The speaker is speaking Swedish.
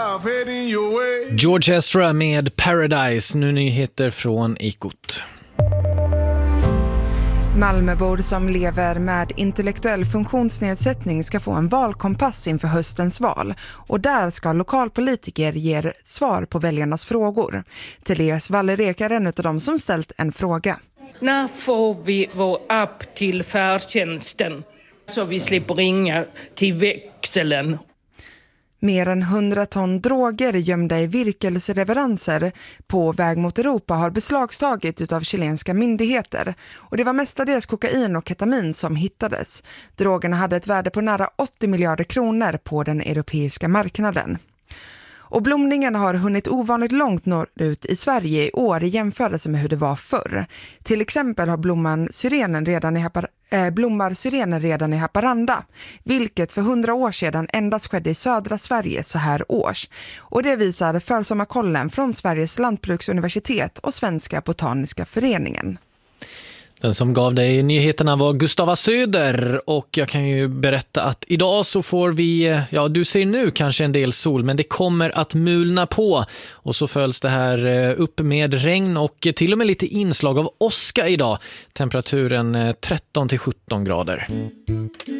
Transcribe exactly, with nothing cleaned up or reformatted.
George Ezra med Paradise. Nu nyheter från Ekot. Malmöbor som lever med intellektuell funktionsnedsättning ska få en valkompass inför höstens val. Och där ska lokalpolitiker ge svar på väljarnas frågor. Therese Wallerek är en av dem som ställt en fråga. När får vi vår app till färdtjänsten så vi slipper ringa till växeln? Mer än hundra ton droger gömda i virkelsleveranser på väg mot Europa har beslagstagit utav chilenska myndigheter. Och det var mestadels kokain och ketamin som hittades. Drogerna hade ett värde på nära åttio miljarder kronor på den europeiska marknaden. Och blomningen har hunnit ovanligt långt norrut i Sverige i år i jämförelse med hur det var förr. Till exempel har blomman syrenen redan i Happar- äh, blommar syrenen redan i Haparanda, vilket för hundra år sedan endast skedde i södra Sverige så här års. Och det visar försommarkollen från Sveriges lantbruksuniversitet och Svenska botaniska föreningen. Den som gav dig nyheterna var Gustava Söder, och jag kan ju berätta att idag så får vi, ja du ser nu kanske en del sol, men det kommer att mulna på, och så följs det här upp med regn och till och med lite inslag av åska idag. Temperaturen tretton till sjutton grader.